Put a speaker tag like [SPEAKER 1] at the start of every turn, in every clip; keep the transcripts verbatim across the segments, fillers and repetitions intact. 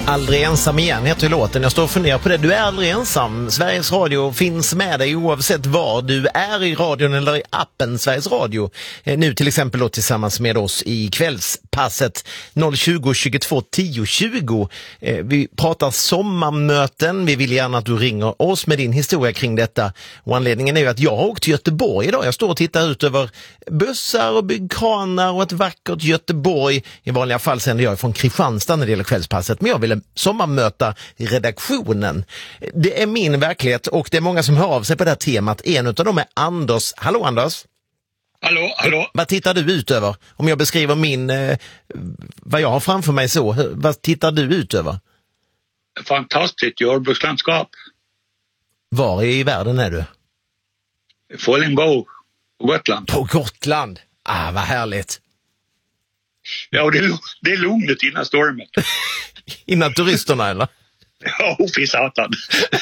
[SPEAKER 1] Aldrig ensam igen heter låten. Jag står och funderar på det. Du är aldrig ensam. Sveriges Radio finns med dig oavsett var du är i radion eller i appen Sveriges Radio. Nu till exempel då tillsammans med oss i kvällspasset noll tjugo tjugotvå tio tjugo. Vi pratar sommarmöten. Vi vill gärna att du ringer oss med din historia kring detta. Och anledningen är ju att jag har åkt till Göteborg idag. Jag står och tittar ut över bussar och byggkranar och ett vackert Göteborg. I vanliga fall sänder jag från Kristianstad när det gäller kvällspasset. Men jag ville sommarmöta i redaktionen. Det är min verklighet och det är många som hör av sig på det här temat. En av dem är Anders. Hallå Anders.
[SPEAKER 2] Hallå, hallå.
[SPEAKER 1] Vad tittar du ut över? Om jag beskriver min, eh, vad jag har framför mig så, vad tittar du ut över?
[SPEAKER 2] Fantastiskt jordbrukslandskap.
[SPEAKER 1] Var i världen är du?
[SPEAKER 2] Fallingbro på Gotland.
[SPEAKER 1] På Gotland? Ah, vad härligt.
[SPEAKER 2] Ja, och det är, det är lugnet innan stormen.
[SPEAKER 1] Innan turisterna, eller?
[SPEAKER 2] Ja, fy satan.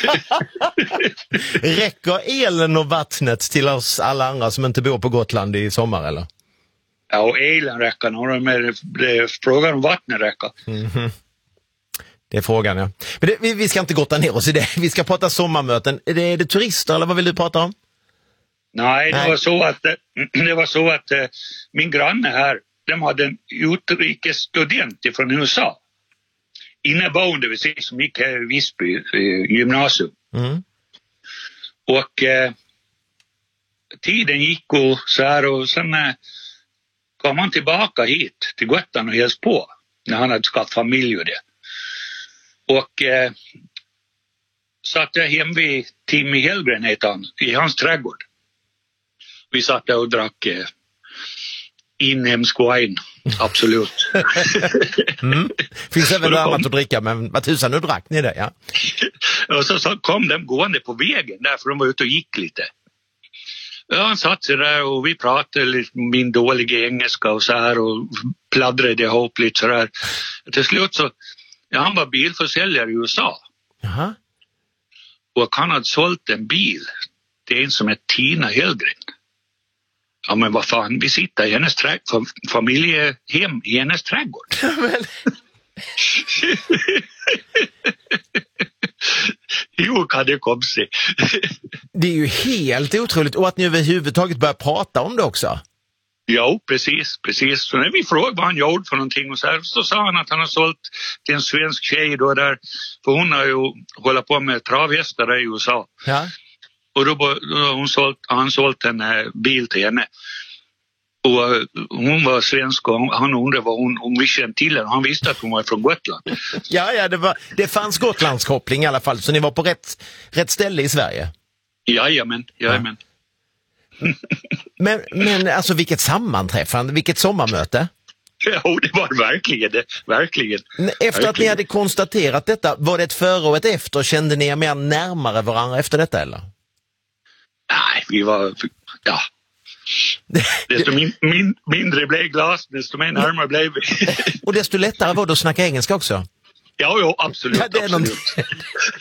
[SPEAKER 1] Räcker elen och vattnet till oss alla andra som inte bor på Gotland i sommar, eller?
[SPEAKER 2] Ja, och elen räcker nog, men det är frågan om vattnet räcker.
[SPEAKER 1] Mm-hmm. Det är frågan, ja. Men det, vi, vi ska inte gotta ner oss i det. Vi ska prata sommarmöten. Är det, är det turister, eller vad vill du prata om?
[SPEAKER 2] Nej, det
[SPEAKER 1] Nej.
[SPEAKER 2] var så att, det var så att min granne här, de hade en utrikesstudent från U S A. Inneboende, vi ser, som gick här i Visby eh, gymnasium.
[SPEAKER 1] Mm.
[SPEAKER 2] Och eh, tiden gick och så här, och sen eh, kom han tillbaka hit till Gotland och hälsade på när han hade skaffat familj och det. Och eh, satt jag hem vid Timmy Hellgren, heter han, i hans trädgård. Vi satt där och drack eh, inhemsk wine, absolut.
[SPEAKER 1] Mm. Finns även något annat att dricka, men vad tusan, nu drack ni det, ja.
[SPEAKER 2] Och så, så kom de gående på vägen där, för de var ute och gick lite. Ja, han satt sig där och vi pratade lite min dåliga engelska och så här och pladdrade ihop lite så där. Till slut så, ja, han var bilförsäljare i U S A.
[SPEAKER 1] Jaha.
[SPEAKER 2] Och han hade sålt en bil till en som är Tina Hellgren. Ja, men vad fan, vi sitter i hennes trä- fam- familjehem i hennes trädgård.
[SPEAKER 1] Men...
[SPEAKER 2] Jo, kan det komma sig.
[SPEAKER 1] Det är ju helt otroligt. Och att ni överhuvudtaget börjar prata om det också.
[SPEAKER 2] Ja, precis, precis. Så när vi frågade vad han gjorde för någonting och så här, så sa han att han har sålt till en svensk tjej då där, för hon har ju hållit på med travhästar i U S A.
[SPEAKER 1] Ja.
[SPEAKER 2] Och då har hon sålt, han sålt en uh, bil till henne. Och uh, hon var svensk och han undrade vad hon, om vi kände till henne. Han visste att hon var från Gotland.
[SPEAKER 1] Ja, ja, det, var, det fanns Gotlandskoppling i alla fall, så ni var på rätt, rätt ställe i Sverige.
[SPEAKER 2] Jajamän, jajamän.
[SPEAKER 1] Ja. Men, men alltså vilket sammanträffande, vilket sommarmöte.
[SPEAKER 2] Ja, det var verkligen det, verkligen.
[SPEAKER 1] Efter verkligen. Att ni hade konstaterat detta, var det ett före och ett efter? Kände ni er mer närmare varandra efter detta, eller?
[SPEAKER 2] Nej, vi var, ja. Desto min, min, mindre blev glas, desto mer närmare blev vi.
[SPEAKER 1] Och desto lättare var det att snacka engelska också?
[SPEAKER 2] Ja, ja, absolut,
[SPEAKER 1] ja, det är
[SPEAKER 2] absolut.